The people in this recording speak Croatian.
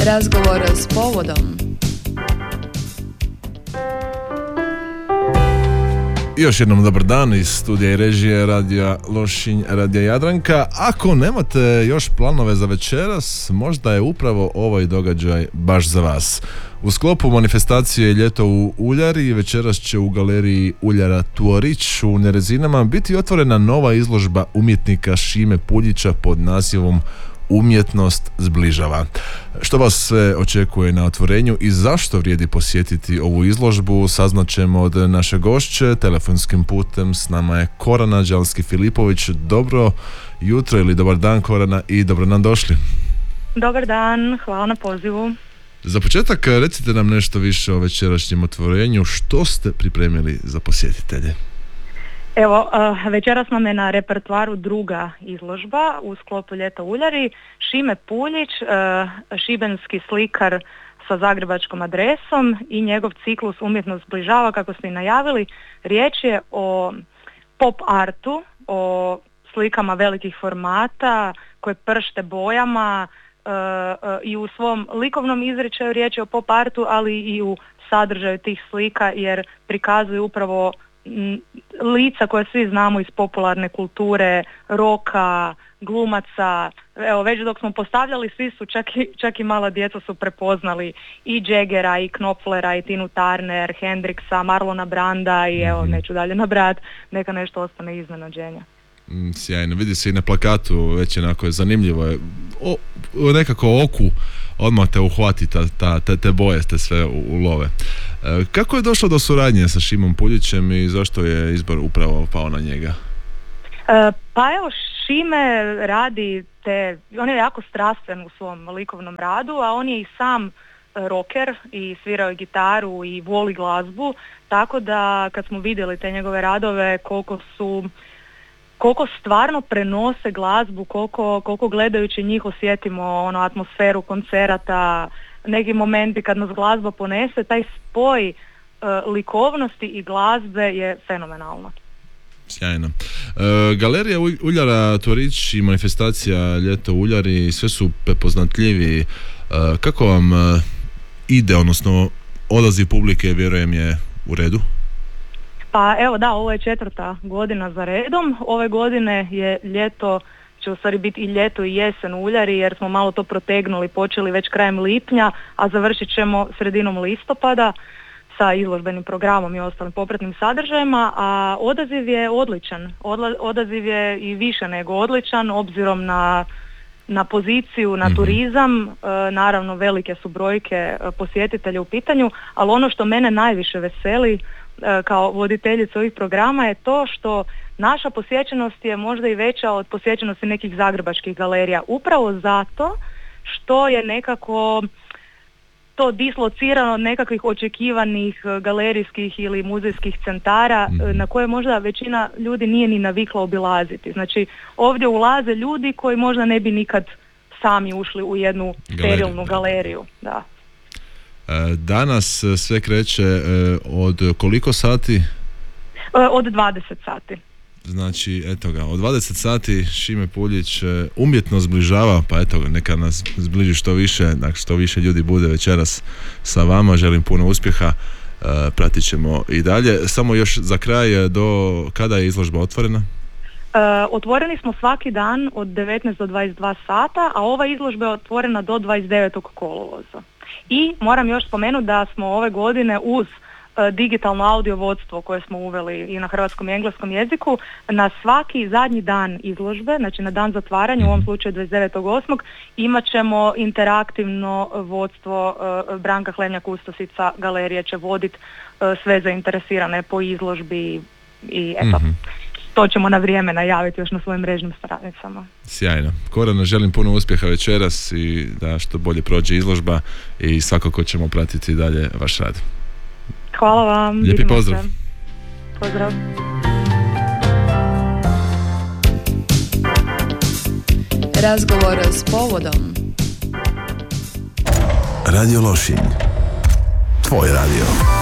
Razgovor s povodom. Još jednom dobar dan iz studija i režije Radija Lošinj, Radija Jadranka. Ako nemate još planove za večeras, možda je upravo ovaj događaj baš za vas. U sklopu manifestacije Ljeto u Uljari večeras će u galeriji Uljara Tvorić u Nerezinama biti otvorena nova izložba umjetnika Šime Puljića pod nazivom Umjetnost zbližava. Što vas sve očekuje na otvorenju i zašto vrijedi posjetiti ovu izložbu, saznat ćemo od naše gošće telefonskim putem. S nama je Korana Đalski-Filipović. Dobro jutro ili dobar dan, Korana, i dobro nam došli. Dobar dan, hvala na pozivu. Za početak recite nam nešto više o večerašnjem otvorenju. Što ste pripremili za posjetitelje? Evo, večeras nam je na repertoaru druga izložba u sklopu Ljeta u Uljari. Šime Puljić, šibenski slikar sa zagrebačkom adresom, i njegov ciklus Umjetnost zbližava, kako ste i najavili. Riječ je o pop artu, o slikama velikih formata koje pršte bojama, i u svom likovnom izričaju riječ je o pop artu, ali i u sadržaju tih slika, jer prikazuju upravo lica koje svi znamo iz popularne kulture, roka, glumaca. Evo, već dok smo postavljali, svi su, čak i mala djeca su prepoznali i Jaggera, i Knopflera, i Tinu Turner, Hendrixa, Marlona Branda, i evo, neću dalje nabrajati, neka nešto ostane iznenađenja. Sjajno, vidi se i na plakatu, već onako je zanimljivo je. Nekako oku odmah te uhvati te boje, te sve ulove. Kako je došlo do suradnje sa Šimom Puljićem i zašto je izbor upravo pao na njega? Pa evo, Šime radi on je jako strastven u svom likovnom radu, a on je i sam rocker i svirao je gitaru i voli glazbu, tako da kad smo vidjeli te njegove radove, koliko stvarno prenose glazbu, koliko gledajući njih osjetimo atmosferu koncerata, neki momenti kad nas glazba ponese, taj spoj likovnosti i glazbe je fenomenalno. Sjajno. Galerija Uljara Tvorić i manifestacija Ljeto u Uljari sve su prepoznatljivi. Kako vam ide, odnosno odaziv publike, vjerujem, je u redu? Pa evo da, ovo je 4. godina za redom. Ove godine je ljeto, će u stvari biti i ljeto i jesen u Uljari, jer smo malo to protegnuli, počeli već krajem lipnja, a završit ćemo sredinom listopada sa izložbenim programom i ostalim popratnim sadržajima, a odaziv je odličan. Odaziv je i više nego odličan, obzirom na poziciju, na turizam. Naravno, velike su brojke posjetitelja u pitanju, ali ono što mene najviše veseli kao voditeljica ovih programa je to što naša posjećenost je možda i veća od posjećenosti nekih zagrebačkih galerija, upravo zato što je nekako to dislocirano od nekakvih očekivanih galerijskih ili muzejskih centara na koje možda većina ljudi nije ni navikla obilaziti. Znači, ovdje ulaze ljudi koji možda ne bi nikad sami ušli u jednu sterilnu galeriju. Da. Danas sve kreće od koliko sati? Od 20 sati. Znači, eto ga, od 20 sati Šime Puljić umjetno zbližava, pa eto ga, neka nas zbliži što više, dakle što više ljudi bude večeras sa vama. Želim puno uspjeha, pratit ćemo i dalje. Samo još za kraj, do kada je izložba otvorena? Otvoreni smo svaki dan od 19 do 22 sata, a ova izložba je otvorena do 29. kolovoza. I moram još spomenuti da smo ove godine uz digitalno audio vodstvo koje smo uveli i na hrvatskom i engleskom jeziku, na svaki zadnji dan izložbe, znači na dan zatvaranja, u ovom slučaju 29.8. imat ćemo interaktivno vodstvo. Branka Hlemnjak-Ustosica galerije će voditi sve zainteresirane po izložbi i eto. To ćemo na vrijeme najaviti još na svojim mrežnim stranicama. Sjajno. Korana, želim puno uspjeha večeras i da što bolje prođe izložba i svakako ćemo pratiti dalje vaš rad. Hvala vam. Lijepi pozdrav. Pozdrav. Razgovor s povodom. Radio Lošinj. Tvoj radio.